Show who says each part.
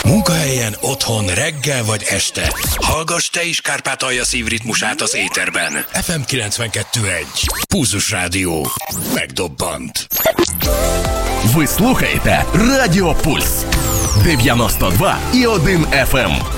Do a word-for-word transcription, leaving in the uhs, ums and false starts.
Speaker 1: Munkahelyen, otthon, reggel vagy este. Hallgass te is Kárpátalja szívritmusát az éterben. ef em kilencvenkettő egy. Pulzus Rádió. Megdobbant.
Speaker 2: Ви слухаєте Радіо Пульс дев'яносто два і один еф ем.